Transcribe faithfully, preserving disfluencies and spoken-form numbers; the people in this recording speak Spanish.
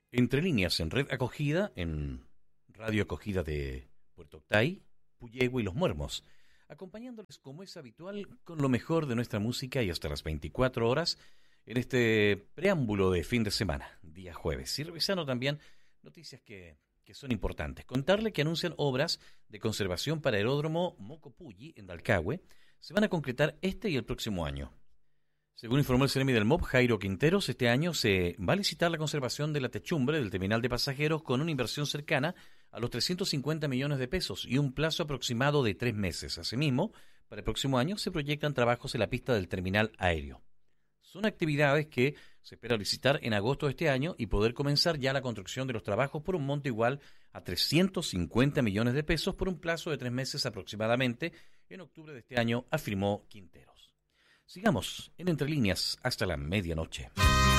Entre líneas en Red Acogida, en Radio Acogida de Puerto Octay, Puyehue y Los Muermos, acompañándoles como es habitual con lo mejor de nuestra música y hasta las veinticuatro horas en este preámbulo de fin de semana, día jueves. Y revisando también noticias que, que son importantes. Contarle que anuncian obras de conservación para aeródromo Mocopulli en Dalcahue. Se van a concretar este y el próximo año. Según informó el Ceremi del M O B, Jairo Quinteros, este año se va a licitar la conservación de la techumbre del terminal de pasajeros con una inversión cercana a los trescientos cincuenta millones de pesos y un plazo aproximado de tres meses. Asimismo, para el próximo año se proyectan trabajos en la pista del terminal aéreo. Son actividades que se espera licitar en agosto de este año y poder comenzar ya la construcción de los trabajos por un monto igual a trescientos cincuenta millones de pesos por un plazo de tres meses aproximadamente en octubre de este año, afirmó Quinteros. Sigamos en Entre Líneas hasta la medianoche.